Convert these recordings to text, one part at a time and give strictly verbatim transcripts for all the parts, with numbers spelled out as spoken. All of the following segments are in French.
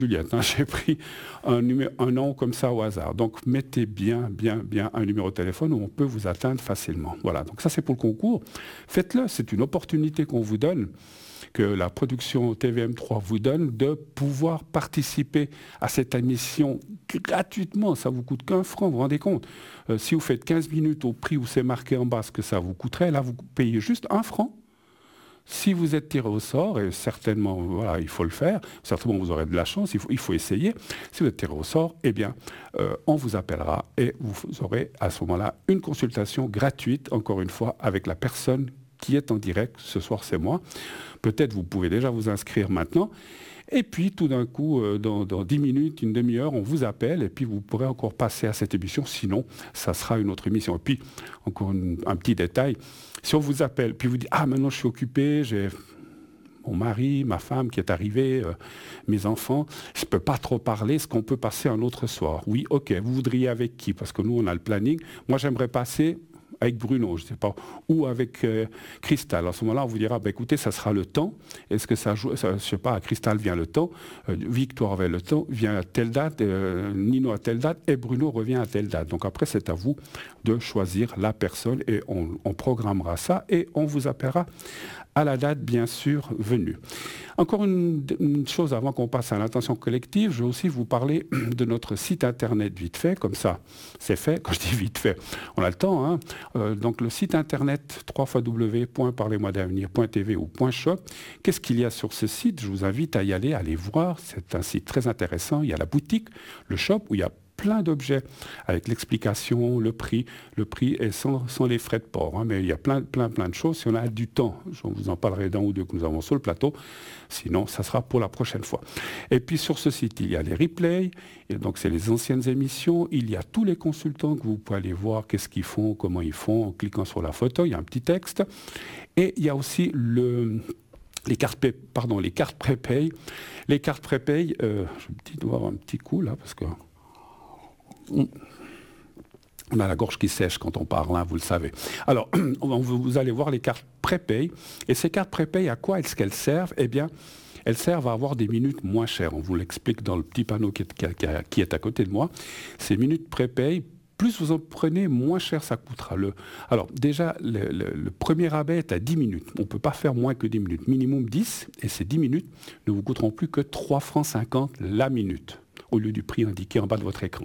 Juliette, hein, j'ai pris un, numéro, un nom comme ça au hasard. Donc mettez bien, bien, bien un numéro de téléphone où on peut vous atteindre facilement. Voilà, donc ça c'est pour le concours. Faites-le, c'est une opportunité qu'on vous donne, que la production T V M trois vous donne, de pouvoir participer à cette émission gratuitement. Ça vous coûte qu'un franc, vous vous rendez compte. Euh, si vous faites quinze minutes au prix où c'est marqué en bas ce que ça vous coûterait, là vous payez juste un franc. Si vous êtes tiré au sort, et certainement, voilà, il faut le faire, certainement vous aurez de la chance, il faut, il faut essayer. Si vous êtes tiré au sort, eh bien, euh, on vous appellera et vous aurez à ce moment-là une consultation gratuite, encore une fois, avec la personne qui est en direct. Ce soir, c'est moi. Peut-être vous pouvez déjà vous inscrire maintenant. Et puis, tout d'un coup, euh, dans, dans dix minutes, une demi-heure, on vous appelle et puis vous pourrez encore passer à cette émission. Sinon, ça sera une autre émission. Et puis, encore une, un petit détail. Si on vous appelle, puis vous dites « Ah, maintenant je suis occupé, j'ai mon mari, ma femme qui est arrivée, euh, mes enfants, je ne peux pas trop parler, est-ce qu'on peut passer un autre soir ?» Oui, ok, vous voudriez avec qui? Parce que nous, on a le planning. Moi, j'aimerais passer avec Bruno, je ne sais pas, ou avec euh, Cristal. À ce moment-là, on vous dira, bah, écoutez, ça sera le temps. Est-ce que ça joue, ça, je ne sais pas, à Cristal vient le temps, euh, Victoire vient le temps, vient à telle date, euh, Nino à telle date, et Bruno revient à telle date. Donc après, c'est à vous de choisir la personne et on, on programmera ça et on vous appellera à la date, bien sûr, venue. Encore une, une chose avant qu'on passe à l'attention collective, je vais aussi vous parler de notre site internet vite fait, comme ça, c'est fait. Quand je dis vite fait, on a le temps, hein. Euh, donc le site internet w w w point parlez moi d'avenir point t v ou .shop. Qu'est-ce qu'il y a sur ce site? Je vous invite à y aller, à aller voir. C'est un site très intéressant. Il y a la boutique, le shop, où il y a plein d'objets avec l'explication, le prix. Le prix est sans, sans les frais de port, hein, mais il y a plein, plein, plein de choses. Si on a du temps, je vous en parlerai d'un ou deux que nous avons sur le plateau. Sinon, ça sera pour la prochaine fois. Et puis sur ce site, il y a les replays. Et donc, c'est les anciennes émissions. Il y a tous les consultants que vous pouvez aller voir, qu'est-ce qu'ils font, comment ils font, en cliquant sur la photo. Il y a un petit texte. Et il y a aussi le... Les cartes, pay, pardon, les cartes prépay. Les cartes prépay, euh, je dois avoir un petit coup là, parce que... On a la gorge qui sèche quand on parle, hein, vous le savez. Alors, vous allez voir les cartes prépay. Et ces cartes prépay, à quoi est-ce qu'elles servent? Eh bien, elles servent à avoir des minutes moins chères. On vous l'explique dans le petit panneau qui est, qui est à côté de moi. Ces minutes prépay, plus vous en prenez, moins cher ça coûtera. Le... Alors, déjà, le, le, le premier rabais est à dix minutes. On ne peut pas faire moins que dix minutes. Minimum dix, et ces dix minutes ne vous coûteront plus que trois francs cinquante la minute, au lieu du prix indiqué en bas de votre écran.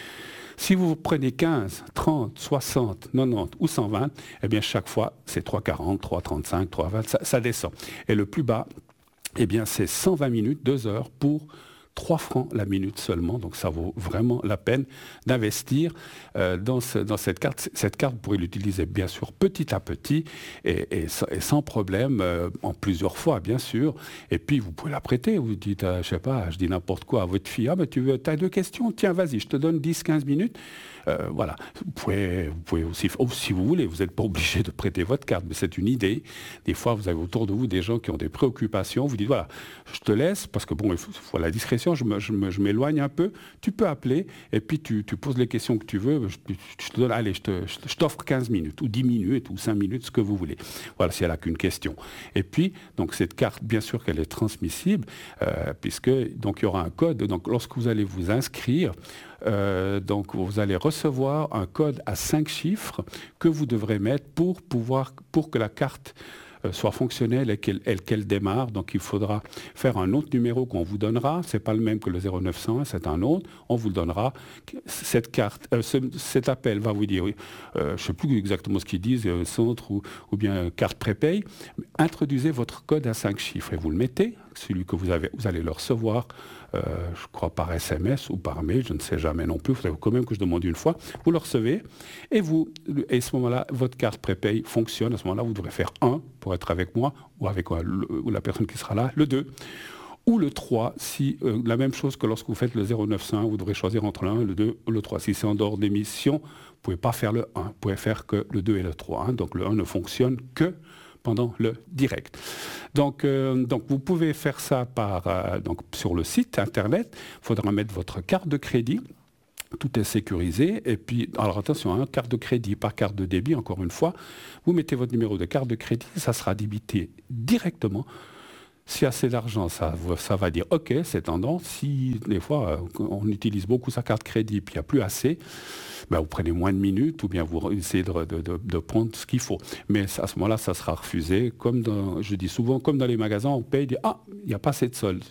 Si vous prenez quinze, trente, soixante, quatre-vingt-dix ou cent vingt, eh bien chaque fois c'est trois quarante, trois trente-cinq, trois vingt, ça, ça descend. Et le plus bas, eh bien c'est cent vingt minutes, deux heures pour trois francs la minute seulement. Donc ça vaut vraiment la peine d'investir euh, dans, ce, dans cette carte. Cette carte, vous pourrez l'utiliser bien sûr petit à petit et, et, et sans problème, euh, en plusieurs fois bien sûr. Et puis vous pouvez la prêter. Vous dites, euh, je sais pas, je dis n'importe quoi à votre fille. Ah mais tu veux, t'as deux questions? Tiens, vas-y, je te donne dix quinze minutes. Euh, voilà, vous pouvez, vous pouvez aussi, oh, si vous voulez, vous n'êtes pas obligé de prêter votre carte, mais c'est une idée. Des fois, vous avez autour de vous des gens qui ont des préoccupations. Vous dites, voilà, je te laisse, parce que bon, il faut, faut la discrétion, je, me, je, me, je m'éloigne un peu. Tu peux appeler, et puis tu, tu poses les questions que tu veux. Je, je te donne, allez, je, te, je t'offre quinze minutes, ou dix minutes, ou cinq minutes, ce que vous voulez. Voilà, si elle n'a qu'une question. Et puis, donc, cette carte, bien sûr qu'elle est transmissible, euh, puisque, donc, il y aura un code. Donc, lorsque vous allez vous inscrire, Euh, donc vous allez recevoir un code à cinq chiffres que vous devrez mettre pour pouvoir, pour que la carte euh, soit fonctionnelle et qu'elle, elle, qu'elle démarre. Donc il faudra faire un autre numéro qu'on vous donnera. C'est pas le même que le zéro neuf cent un, c'est un autre. On vous le donnera. Cette carte, euh, ce, cet appel va vous dire, oui, euh, je ne sais plus exactement ce qu'ils disent, euh, centre ou, ou bien carte prépay. Introduisez votre code à cinq chiffres et vous le mettez. Celui que vous avez, vous allez le recevoir. Euh, je crois par S M S ou par mail, je ne sais jamais non plus, il faut quand même que je demande une fois, vous le recevez, et, vous, et à ce moment-là, votre carte prépay fonctionne, à ce moment-là, vous devrez faire un pour être avec moi, ou avec euh, le, ou la personne qui sera là, le deux, ou le trois, si euh, la même chose que lorsque vous faites le zéro neuf cent un, vous devrez choisir entre le un, le deux ou le trois. Si c'est en dehors d'émission, vous ne pouvez pas faire le un, vous pouvez faire que le deux et le trois, hein, donc le un ne fonctionne que pendant le direct. Donc, euh, donc vous pouvez faire ça par, euh, donc sur le site internet. Il faudra mettre votre carte de crédit. Tout est sécurisé. Et puis, alors attention, hein, carte de crédit par carte de débit, encore une fois. Vous mettez votre numéro de carte de crédit, ça sera débité directement Si assez d'argent, ça, ça va dire OK, c'est tendance. Si des fois on utilise beaucoup sa carte crédit puis il n'y a plus assez, ben, vous prenez moins de minutes ou bien vous essayez de, de, de, de prendre ce qu'il faut. Mais à ce moment-là, ça sera refusé. Comme dans, je dis souvent, comme dans les magasins, on paye, dit ah, il n'y a pas assez de solde.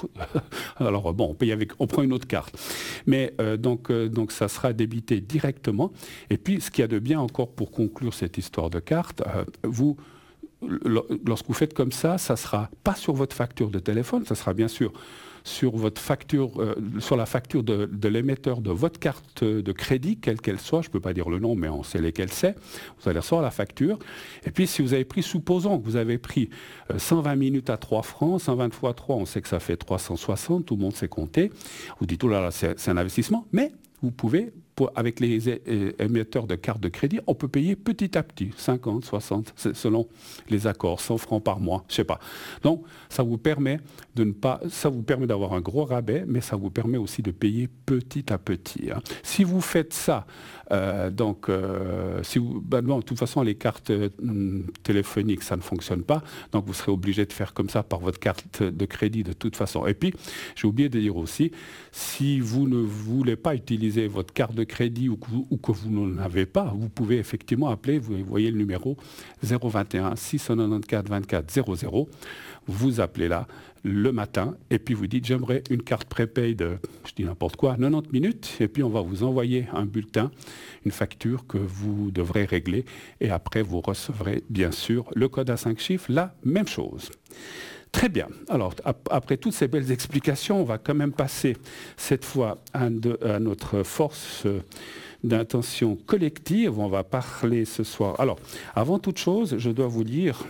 Alors bon, on paye avec, on prend une autre carte. Mais euh, donc, euh, donc ça sera débité directement. Et puis, ce qu'il y a de bien encore pour conclure cette histoire de carte, euh, vous lorsque vous faites comme ça, ça ne sera pas sur votre facture de téléphone, ça sera bien sûr sur, votre facture, euh, sur la facture de, de l'émetteur de votre carte de crédit, quelle qu'elle soit, je ne peux pas dire le nom, mais on sait lesquelles c'est, vous allez recevoir la facture. Et puis si vous avez pris, supposons que vous avez pris euh, cent vingt minutes à trois francs, cent vingt fois trois, on sait que ça fait trois cent soixante, tout le monde sait compter, vous dites, oh là là, c'est, c'est un investissement, mais vous pouvez, pour, avec les émetteurs de cartes de crédit, on peut payer petit à petit, cinquante, soixante, selon les accords, cent francs par mois, je ne sais pas. Donc, ça vous permet de ne pas, ça vous permet d'avoir un gros rabais, mais ça vous permet aussi de payer petit à petit. Hein. Si vous faites ça, euh, donc, euh, si vous, ben non, de toute façon, les cartes euh, téléphoniques, ça ne fonctionne pas, donc vous serez obligé de faire comme ça par votre carte de crédit de toute façon. Et puis, j'ai oublié de dire aussi, si vous ne voulez pas utiliser votre carte de crédit ou que vous, ou que vous n'en avez pas, vous pouvez effectivement appeler, vous voyez le numéro zéro vingt et un six cent quatre-vingt-quatorze vingt-quatre zéro zéro, vous appelez là le matin et puis vous dites j'aimerais une carte prépay de, je dis n'importe quoi, quatre-vingt-dix minutes et puis on va vous envoyer un bulletin, une facture que vous devrez régler et après vous recevrez bien sûr le code à cinq chiffres, la même chose. Très bien. Alors, après toutes ces belles explications, on va quand même passer cette fois à, de, à notre force d'intention collective. On va parler ce soir. Alors, avant toute chose, je dois vous lire,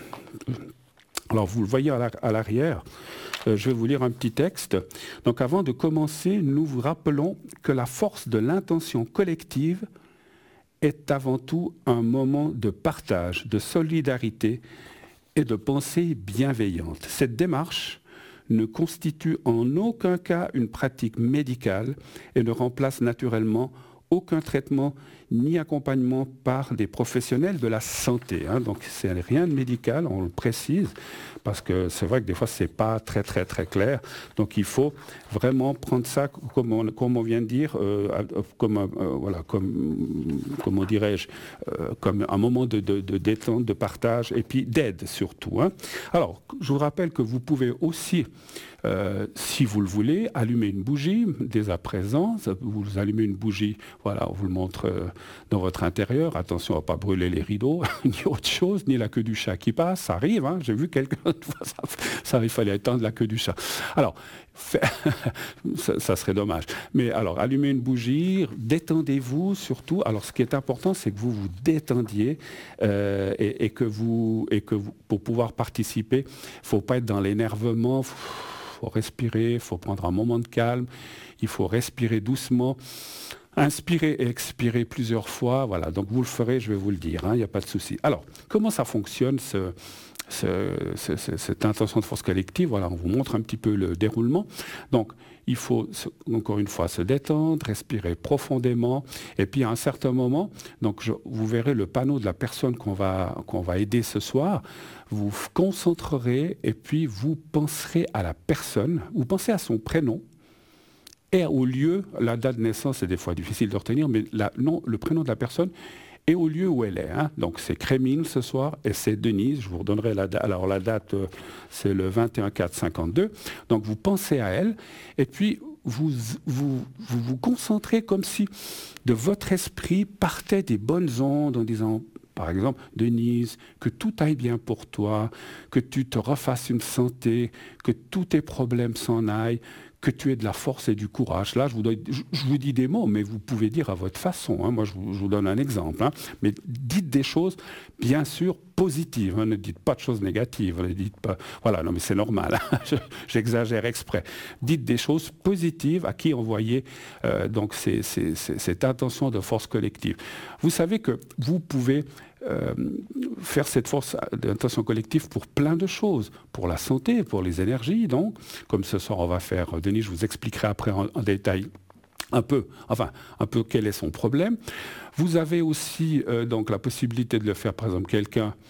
alors vous le voyez à l'arrière, euh, je vais vous lire un petit texte. Donc, avant de commencer, nous vous rappelons que la force de l'intention collective est avant tout un moment de partage, de solidarité, et de pensée bienveillante. Cette démarche ne constitue en aucun cas une pratique médicale et ne remplace naturellement aucun traitement ni accompagnement par des professionnels de la santé. Hein. Donc c'est rien de médical, on le précise, parce que c'est vrai que des fois c'est pas très très très clair. Donc il faut vraiment prendre ça comme on, comme on vient de dire, euh, comme euh, voilà, comme comment dirais-je, euh, comme un moment de, de, de détente, de partage et puis d'aide surtout. Hein. Alors je vous rappelle que vous pouvez aussi Euh, si vous le voulez, allumer une bougie dès à présent. Vous allumez une bougie, voilà, on vous le montre euh, dans votre intérieur. Attention à ne pas brûler les rideaux, ni autre chose, ni la queue du chat qui passe. Ça arrive, hein, j'ai vu quelqu'un, ça, ça, il fallait éteindre la queue du chat. Alors, fait, ça, ça serait dommage. Mais alors, allumez une bougie, détendez-vous surtout. Alors, ce qui est important, c'est que vous vous détendiez euh, et, et que vous, et que vous, pour pouvoir participer, il ne faut pas être dans l'énervement. Il faut respirer, il faut prendre un moment de calme, il faut respirer doucement, inspirer et expirer plusieurs fois. Voilà, donc vous le ferez, je vais vous le dire, il hein, n'y a pas de souci. Alors, comment ça fonctionne, ce, ce, ce, ce, cette intention de force collective? Voilà, on vous montre un petit peu le déroulement. Donc, il faut, encore une fois, se détendre, respirer profondément. Et puis, à un certain moment, donc je, vous verrez le panneau de la personne qu'on va, qu'on va aider ce soir. Vous vous concentrerez et puis vous penserez à la personne. Vous pensez à son prénom et au lieu, la date de naissance, c'est des fois difficile de retenir, mais la, non, le prénom de la personne et au lieu où elle est. Hein. Donc, c'est Crémine ce soir et c'est Denise. Je vous redonnerai la date. Alors, la date, euh, c'est le vingt et un quatre cinquante-deux. Donc, vous pensez à elle et puis vous vous, vous vous concentrez comme si de votre esprit partaient des bonnes ondes en disant, par exemple, Denise, que tout aille bien pour toi, que tu te refasses une santé, que tous tes problèmes s'en aillent, que tu aies de la force et du courage. Là, je vous, dois, je, je vous dis des mots, mais vous pouvez dire à votre façon. Hein. Moi, je vous, je vous donne un exemple. Hein. Mais dites des choses, bien sûr, positives. Hein. Ne dites pas de choses négatives. Ne dites pas... Voilà, non, mais c'est normal. Hein. Je, j'exagère exprès. Dites des choses positives à qui envoyer euh, donc, c'est, c'est, c'est, cette intention de force collective. Vous savez que vous pouvez Euh, faire cette force d'intention collective pour plein de choses, pour la santé, pour les énergies, donc, comme ce soir on va faire, Denis, je vous expliquerai après en, en détail un peu, enfin, un peu quel est son problème. Vous avez aussi euh, donc la possibilité de le faire, par exemple, quelqu'un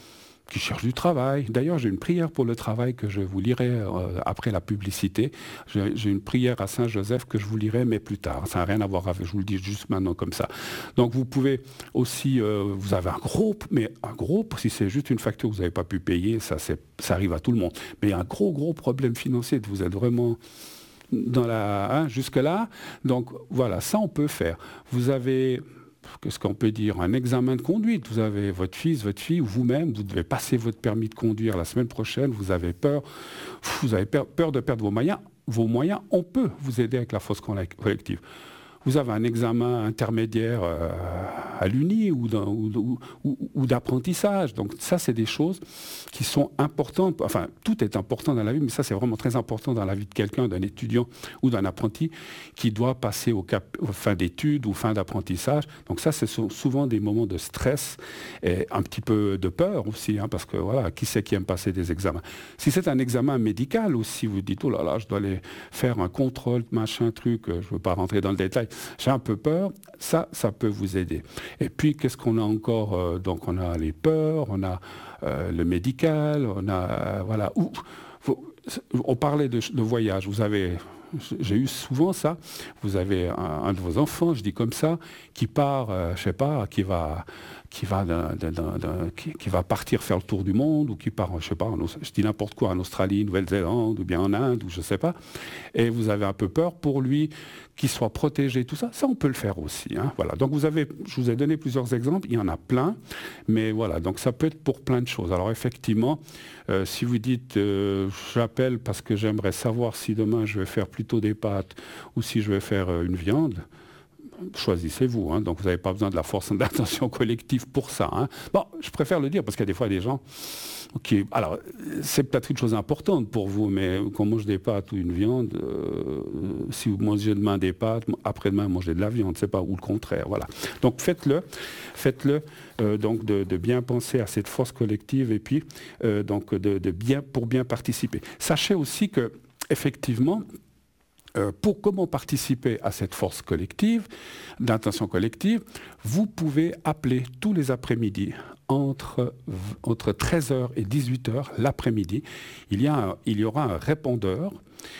qui cherchent du travail. D'ailleurs, j'ai une prière pour le travail que je vous lirai euh, après la publicité. J'ai, j'ai une prière à Saint-Joseph que je vous lirai, mais plus tard. Ça n'a rien à voir avec, je vous le dis juste maintenant comme ça. Donc vous pouvez aussi, euh, vous avez un gros, mais un gros, si c'est juste une facture que vous n'avez pas pu payer, ça, c'est, ça arrive à tout le monde. Mais un gros, gros problème financier, vous êtes vraiment dans la, hein, jusque-là. Donc voilà, ça on peut faire. Vous avez... Qu'est-ce qu'on peut dire? Un examen de conduite. Vous avez votre fils, votre fille, ou vous-même, vous devez passer votre permis de conduire la semaine prochaine, vous avez peur, vous avez peur de perdre vos moyens. Vos moyens, on peut vous aider avec la force collective. Vous avez un examen intermédiaire euh, à l'Uni ou, ou, ou, ou d'apprentissage. Donc ça, c'est des choses qui sont importantes. Enfin, tout est important dans la vie, mais ça, c'est vraiment très important dans la vie de quelqu'un, d'un étudiant ou d'un apprenti qui doit passer au cap, aux fin d'études ou fin d'apprentissage. Donc ça, ce sont souvent des moments de stress et un petit peu de peur aussi, hein, parce que voilà, qui c'est qui aime passer des examens? Si c'est un examen médical aussi, vous dites, oh là là, je dois aller faire un contrôle, machin, truc, je ne veux pas rentrer dans le détail. J'ai un peu peur, ça, ça peut vous aider. Et puis, qu'est-ce qu'on a encore? euh, Donc, on a les peurs, on a euh, le médical, on a... Euh, voilà. Ouh, faut, on parlait de, de voyage. Vous avez... J'ai eu souvent ça. Vous avez un, un de vos enfants, je dis comme ça, qui part, euh, je sais pas, qui va... Qui va, d'un, d'un, d'un, qui, qui va partir faire le tour du monde, ou qui part, je sais pas, en, je dis n'importe quoi, en Australie, Nouvelle-Zélande, ou bien en Inde, ou je sais pas, et vous avez un peu peur pour lui, qu'il soit protégé, tout ça, ça on peut le faire aussi. Hein, voilà. Donc vous avez, je vous ai donné plusieurs exemples, il y en a plein, mais voilà, donc ça peut être pour plein de choses. Alors effectivement, euh, si vous dites, euh, j'appelle parce que j'aimerais savoir si demain je vais faire plutôt des pâtes, ou si je vais faire euh, une viande, choisissez-vous, hein, donc vous n'avez pas besoin de la force d'intention collective pour ça. Hein. Bon, je préfère le dire parce qu'il y a des fois des gens qui... Alors, c'est peut-être une chose importante pour vous, mais qu'on mange des pâtes ou une viande, euh, si vous mangez demain des pâtes, après-demain mangez de la viande, c'est pas, ou le contraire, voilà. Donc faites-le, faites-le, euh, donc de, de bien penser à cette force collective et puis euh, donc de, de bien, pour bien participer. Sachez aussi que, effectivement, Euh, pour comment participer à cette force collective, d'intention collective, vous pouvez appeler tous les après-midi entre, entre treize heures et dix-huit heures l'après-midi. Il y, a un, il y aura un répondeur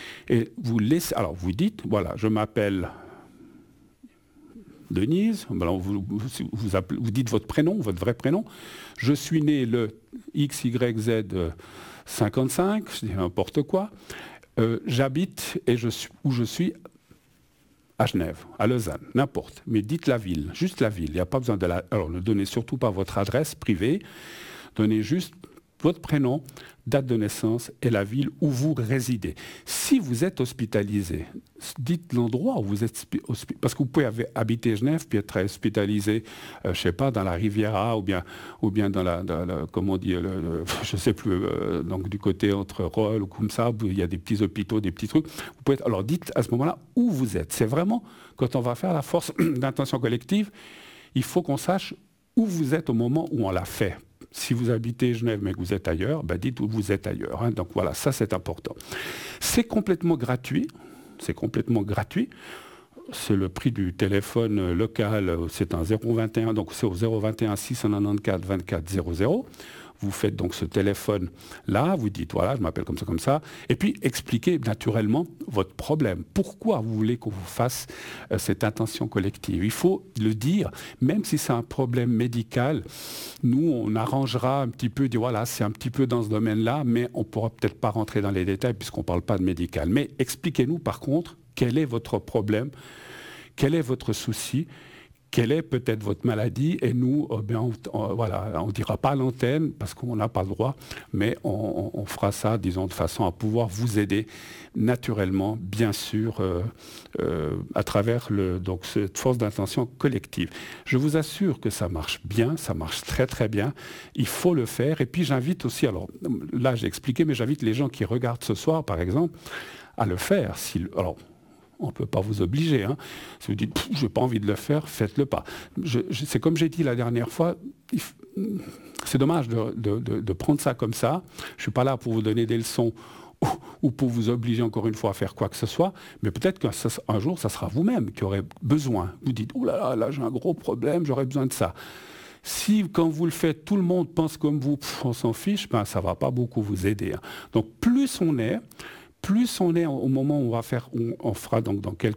et vous laissez... Alors vous dites, voilà, je m'appelle Denise, alors vous, vous, vous, appelez, vous dites votre prénom, votre vrai prénom. Je suis né le X Y Z cinquante-cinq, je dis n'importe quoi. Euh, j'habite et je suis, où je suis à Genève, à Lausanne, n'importe. Mais dites la ville, juste la ville. Il n'y a pas besoin de la... Alors ne donnez surtout pas votre adresse privée. Donnez juste votre prénom, date de naissance et la ville où vous résidez. Si vous êtes hospitalisé, dites l'endroit où vous êtes hospitalisé. Parce que vous pouvez habiter Genève puis être hospitalisé, euh, je ne sais pas, dans la Riviera ou bien, ou bien dans la, dans la comment on dit, le, le, je ne sais plus, euh, donc du côté entre Rolle ou comme ça, où il y a des petits hôpitaux, des petits trucs. Vous pouvez être, alors dites à ce moment-là où vous êtes. C'est vraiment, quand on va faire la force d'intention collective, il faut qu'on sache où vous êtes au moment où on l'a fait. Si vous habitez Genève mais que vous êtes ailleurs, ben dites où vous êtes ailleurs. Hein. Donc voilà, ça c'est important. C'est complètement gratuit. C'est complètement gratuit. C'est le prix du téléphone local, c'est un zéro vingt et un, donc c'est au zéro vingt et un six cent quatre-vingt-quatorze vingt-quatre zéro zéro. Vous faites donc ce téléphone-là, vous dites, voilà, je m'appelle comme ça, comme ça, et puis expliquez naturellement votre problème. Pourquoi vous voulez qu'on vous fasse euh, cette intention collective? Il faut le dire, même si c'est un problème médical, nous, on arrangera un petit peu, dire, voilà, c'est un petit peu dans ce domaine-là, mais on ne pourra peut-être pas rentrer dans les détails puisqu'on ne parle pas de médical. Mais expliquez-nous, par contre, quel est votre problème, quel est votre souci, quelle est peut-être votre maladie, et nous, euh, ben, on, on, voilà, on ne dira pas à l'antenne, parce qu'on n'a pas le droit, mais on, on, on fera ça, disons, de façon à pouvoir vous aider naturellement, bien sûr, euh, euh, à travers le, donc, cette force d'intention collective. Je vous assure que ça marche bien, ça marche très très bien, il faut le faire, et puis j'invite aussi, alors là j'ai expliqué, mais j'invite les gens qui regardent ce soir, par exemple, à le faire. Si, alors, on ne peut pas vous obliger. Hein. Si vous dites, je n'ai pas envie de le faire, faites-le pas. Je, je, c'est comme j'ai dit la dernière fois, il, c'est dommage de, de, de, de prendre ça comme ça. Je ne suis pas là pour vous donner des leçons ou, ou pour vous obliger encore une fois à faire quoi que ce soit, mais peut-être qu'un jour, ça sera vous-même qui aurez besoin. Vous dites, oh là là, là j'ai un gros problème, j'aurais besoin de ça. Si quand vous le faites, tout le monde pense comme vous, pff, on s'en fiche, ben, ça ne va pas beaucoup vous aider. Hein. Donc plus on est, plus on est au moment où on va faire, on, on fera donc dans quelques